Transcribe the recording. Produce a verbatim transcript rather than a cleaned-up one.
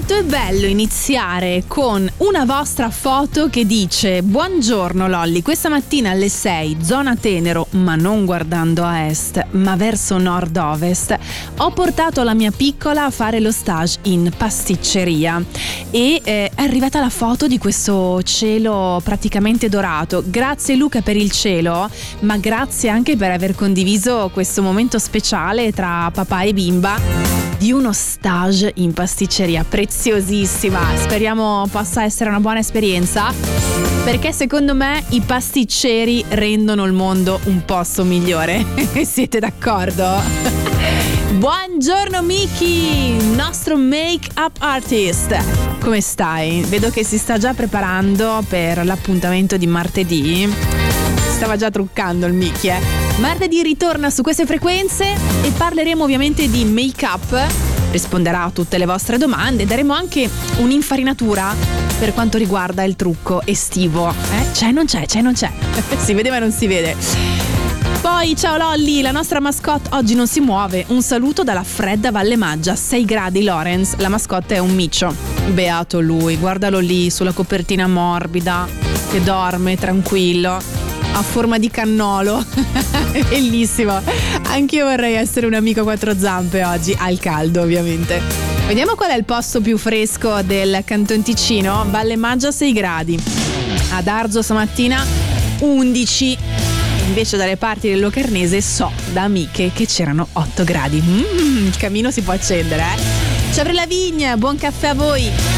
Quanto è bello iniziare con una vostra foto che dice: buongiorno Lolli, questa mattina alle sei, zona Tenero, ma non guardando a est, ma verso nord-ovest, ho portato la mia piccola a fare lo stage in pasticceria e eh, è arrivata la foto di questo cielo praticamente dorato. Grazie Luca per il cielo, ma grazie anche per aver condiviso questo momento speciale tra papà e bimba di uno stage in pasticceria. Preziosissima, speriamo possa essere una buona esperienza, perché secondo me i pasticceri rendono il mondo un posto migliore. Siete d'accordo? Buongiorno Miki, nostro make-up artist. Come stai? Vedo che si sta già preparando per l'appuntamento di martedì. Stava già truccando il Miki, eh. Martedì ritorna su queste frequenze e parleremo ovviamente di make-up. Risponderà a tutte le vostre domande e daremo anche un'infarinatura per quanto riguarda il trucco estivo. Eh? C'è, non c'è, c'è, non c'è. Si vede ma non si vede. Poi, ciao Lolli, la nostra mascotte oggi non si muove. Un saluto dalla fredda Valle Maggia, sei gradi Lorenz. La mascotte è un micio. Beato lui, guardalo lì sulla copertina morbida, che dorme tranquillo. A forma di cannolo. Bellissimo. Anch'io vorrei essere un amico a quattro zampe oggi, al caldo ovviamente. Vediamo qual è il posto più fresco del Canton Ticino. Valle Maggia sei gradi, ad Arzo stamattina undici, invece dalle parti del Locarnese so da amiche che c'erano otto gradi. Mm, il camino si può accendere, eh. Ciao Lavigne, buon caffè a voi.